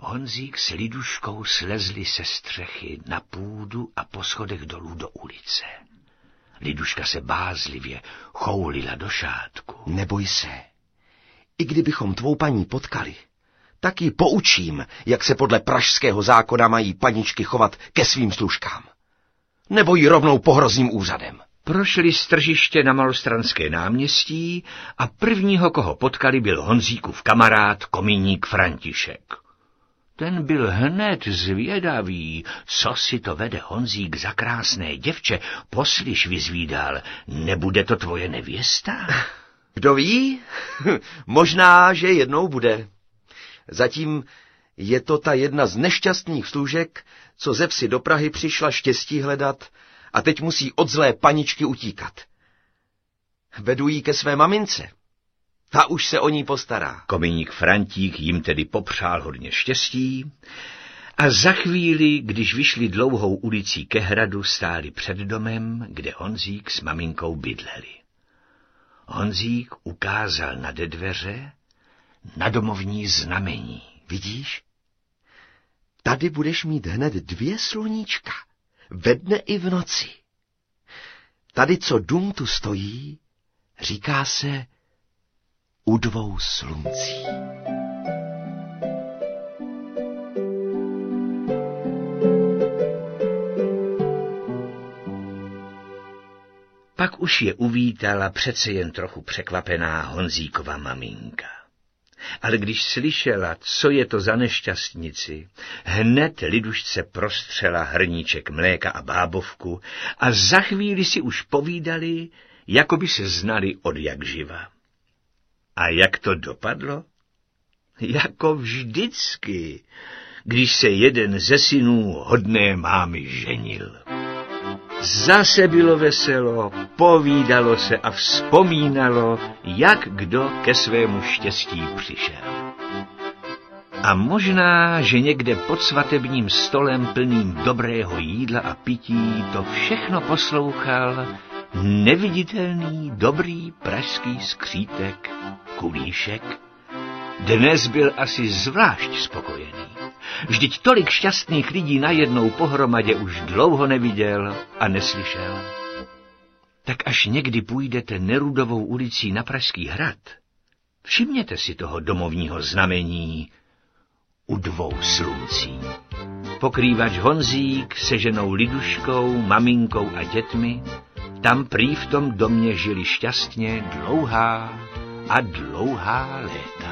Honzík s Liduškou slezli se střechy na půdu a po schodech dolů do ulice. Liduška se bázlivě choulila do šátku. Neboj se. I kdybychom tvou paní potkali, tak ji poučím, jak se podle pražského zákona mají paničky chovat ke svým služkám. Nebo ji rovnou pohrozím úřadem. Prošli z tržiště na Malostranské náměstí a prvního, koho potkali, byl Honzíkův kamarád komíník František. Ten byl hned zvědavý, co si to vede Honzík za krásné děvče. Poslyš, vyzvídal, nebude to tvoje nevěsta? Kdo ví? Možná, že jednou bude. Zatím je to ta jedna z nešťastných služek, co ze vsi do Prahy přišla štěstí hledat a teď musí od zlé paničky utíkat. Vedu jí ke své mamince. Ta už se o ní postará. Komíník Frantík jim tedy popřál hodně štěstí a za chvíli, když vyšli dlouhou ulicí ke hradu, stáli před domem, kde Honzík s maminkou bydleli. Honzík ukázal na dveře na domovní znamení. Vidíš? Tady budeš mít hned 2 sluníčka, ve dne i v noci. Tady, co dům tu stojí, říká se u 2 sluncí. Pak už je uvítala přece jen trochu překvapená Honzíkova maminka. Ale když slyšela, co je to za nešťastnici, hned Lidušce prostřela hrníček mléka a bábovku a za chvíli si už povídali, jako by se znali od jak živa. A jak to dopadlo? Jako vždycky, když se jeden ze synů hodné mámy ženil. Zase bylo veselo, povídalo se a vzpomínalo, jak kdo ke svému štěstí přišel. A možná, že někde pod svatebním stolem plným dobrého jídla a pití to všechno poslouchal neviditelný dobrý pražský skřítek Kulíšek. Dnes byl asi zvlášť spokojený. Vždyť tolik šťastných lidí najednou pohromadě už dlouho neviděl a neslyšel. Tak až někdy půjdete Nerudovou ulicí na Pražský hrad, všimněte si toho domovního znamení u 2 sluncí. Pokrývač Honzík se ženou Liduškou, maminkou a dětmi, tam prý v tom domě žili šťastně dlouhá a dlouhá léta.